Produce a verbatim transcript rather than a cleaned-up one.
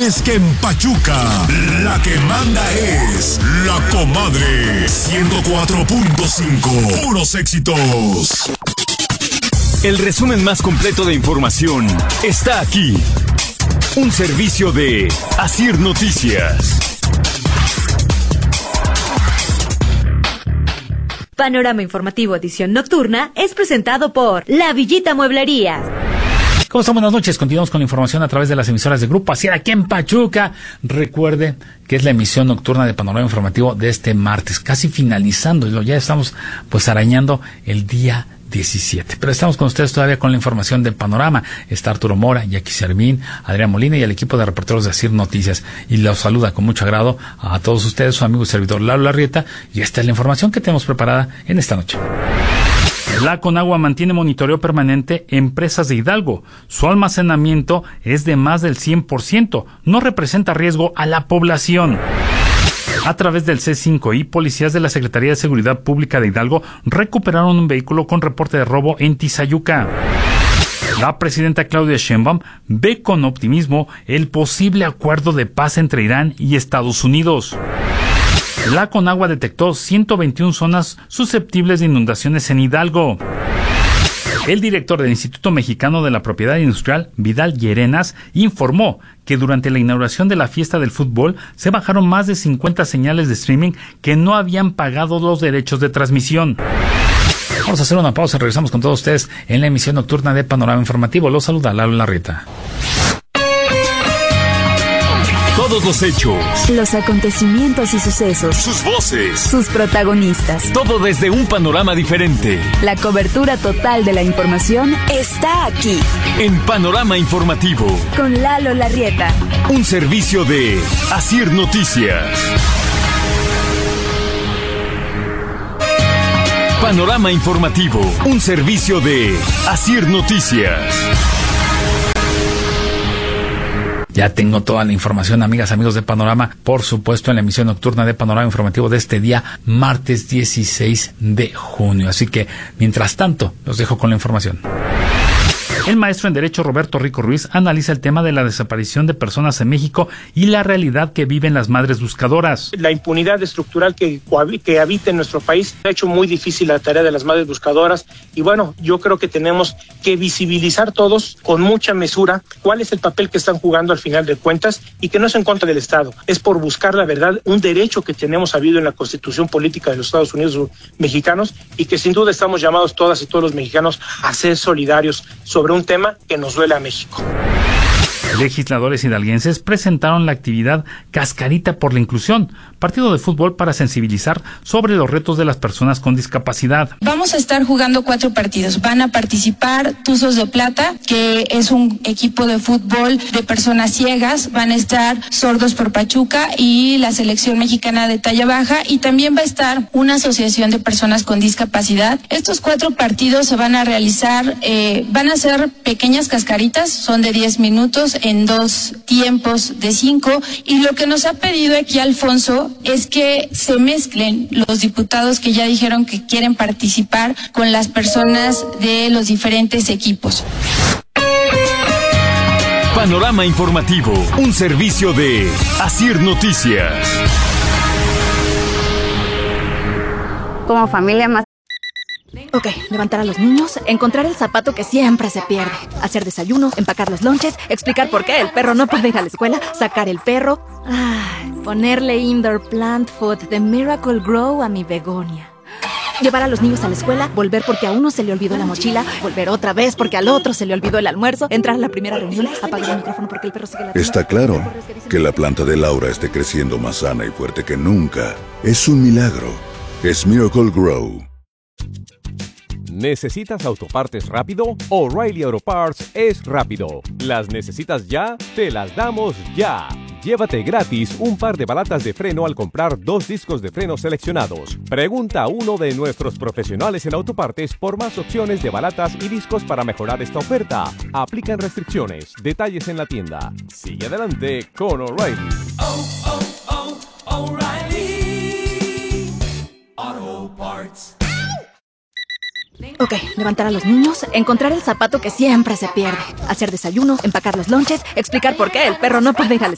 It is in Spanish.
es que en Pachuca la que manda es la comadre. ciento cuatro punto cinco, puros éxitos. El resumen más completo de información está aquí. Un servicio de Asir Noticias. Panorama Informativo Edición Nocturna es presentado por La Villita Mueblerías. ¿Cómo están? Buenas noches. Continuamos con la información a través de las emisoras de Grupo Asir aquí en Pachuca. Recuerde que es la emisión nocturna de Panorama Informativo de este martes, casi finalizando. Ya estamos pues arañando el día diecisiete. Pero estamos con ustedes todavía con la información del Panorama. Está Arturo Mora, Jackie Servín, Adrián Molina y el equipo de reporteros de Asir Noticias. Y los saluda con mucho agrado a todos ustedes, su amigo y servidor Lalo Larrieta. Y esta es la información que tenemos preparada en esta noche. La Conagua mantiene monitoreo permanente en presas de Hidalgo. Su almacenamiento es de más del cien por ciento. No representa riesgo a la población. A través del C cinco I, policías de la Secretaría de Seguridad Pública de Hidalgo recuperaron un vehículo con reporte de robo en Tizayuca. La presidenta Claudia Sheinbaum ve con optimismo el posible acuerdo de paz entre Irán y Estados Unidos. La Conagua detectó ciento veintiuna zonas susceptibles de inundaciones en Hidalgo. El director del Instituto Mexicano de la Propiedad Industrial, Vidal Llerenas, informó que durante la inauguración de la fiesta del fútbol se bajaron más de cincuenta señales de streaming que no habían pagado los derechos de transmisión. Vamos a hacer una pausa, regresamos con todos ustedes en la emisión nocturna de Panorama Informativo. Los saluda Lalo Larrieta. Todos los hechos, los acontecimientos y sucesos, sus voces, sus protagonistas, todo desde un panorama diferente. La cobertura total de la información está aquí, en Panorama Informativo, con Lalo Larrieta. Un servicio de Asir Noticias. Panorama Informativo, un servicio de Asir Noticias. Ya tengo toda la información, amigas, amigos de Panorama, por supuesto en la emisión nocturna de Panorama Informativo de este día, martes dieciséis de junio. Así que, mientras tanto, los dejo con la información. El maestro en Derecho Roberto Rico Ruiz analiza el tema de la desaparición de personas en México y la realidad que viven las madres buscadoras. La impunidad estructural que, que habita en nuestro país ha hecho muy difícil la tarea de las madres buscadoras y bueno, yo creo que tenemos que visibilizar todos con mucha mesura cuál es el papel que están jugando al final de cuentas y que no es en contra del Estado, es por buscar la verdad, un derecho que tenemos habido en la Constitución Política de los Estados Unidos mexicanos y que sin duda estamos llamados todas y todos los mexicanos a ser solidarios sobre un tema que nos duele a México. Legisladores hidalguenses presentaron la actividad Cascarita por la Inclusión, partido de fútbol para sensibilizar sobre los retos de las personas con discapacidad. Vamos a estar jugando cuatro partidos. Van a participar Tuzos de Plata, que es un equipo de fútbol de personas ciegas. Van a estar Sordos por Pachuca y la selección mexicana de talla baja. Y también va a estar una asociación de personas con discapacidad. Estos cuatro partidos se van a realizar, eh, van a ser pequeñas cascaritas, son de diez minutos en dos tiempos de cinco. Y lo que nos ha pedido aquí Alfonso es que se mezclen los diputados que ya dijeron que quieren participar con las personas de los diferentes equipos. Panorama Informativo, un servicio de Asir Noticias. Como familia más. Ok, levantar a los niños, encontrar el zapato que siempre se pierde, hacer desayuno, empacar los lonches, explicar por qué el perro no puede ir a la escuela, sacar el perro, ay, ponerle indoor plant food de Miracle Grow a mi begonia. Llevar a los niños a la escuela, volver porque a uno se le olvidó la mochila, volver otra vez porque al otro se le olvidó el almuerzo, entrar a la primera reunión, apagar el micrófono porque el perro sigue la... Está claro que la planta de Laura esté creciendo más sana y fuerte que nunca. Es un milagro. Es Miracle Grow. ¿Necesitas autopartes rápido? O'Reilly Auto Parts es rápido. ¿Las necesitas ya? Te las damos ya. Llévate gratis un par de balatas de freno al comprar dos discos de freno seleccionados. Pregunta a uno de nuestros profesionales en autopartes por más opciones de balatas y discos para mejorar esta oferta. Aplican restricciones. Detalles en la tienda. Sigue adelante con O'Reilly. Oh, oh, oh, O'Reilly Auto Parts. Ok, levantar a los niños, encontrar el zapato que siempre se pierde, hacer desayuno, empacar los lonches, explicar por qué el perro no puede ir a la